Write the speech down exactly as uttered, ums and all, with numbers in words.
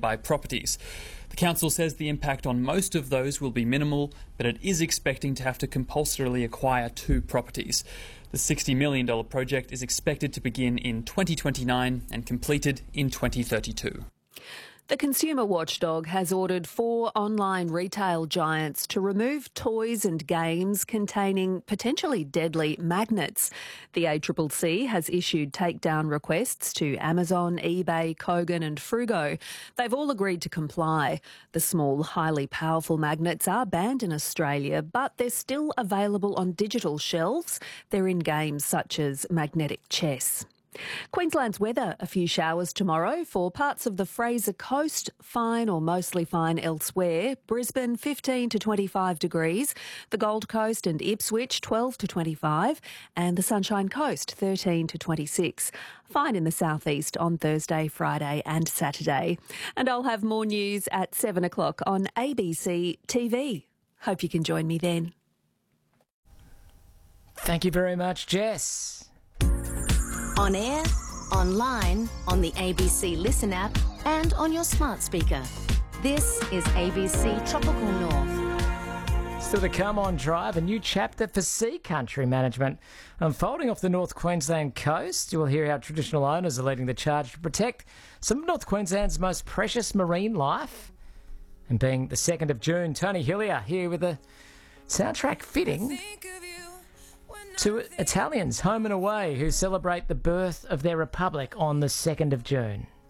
by properties. The council says the impact on most of those will be minimal, but it is expecting to have to compulsorily acquire two properties. The sixty million dollars project is expected to begin in twenty twenty-nine and completed in twenty thirty-two. The consumer watchdog has ordered four online retail giants to remove toys and games containing potentially deadly magnets. The A C C C has issued takedown requests to Amazon, eBay, Kogan and Frugo. They've all agreed to comply. The small, highly powerful magnets are banned in Australia, but they're still available on digital shelves. They're in games such as magnetic chess. Queensland's weather, a few showers tomorrow for parts of the Fraser Coast, fine or mostly fine elsewhere. Brisbane fifteen to twenty-five degrees, the Gold Coast and Ipswich twelve to twenty-five, and the Sunshine Coast thirteen to twenty-six. Fine in the southeast on Thursday, Friday and Saturday. And I'll have more news at seven o'clock on A B C T V. Hope you can join me then. Thank you very much, Jess. On air, online, on the A B C Listen app and on your smart speaker. This is A B C Tropical North. Still to come on Drive, a new chapter for sea country management unfolding off the North Queensland coast. You will hear how traditional owners are leading the charge to protect some of North Queensland's most precious marine life. And being the second of June, Tony Hillier here with a soundtrack fitting to Italians home and away who celebrate the birth of their republic on the second of June.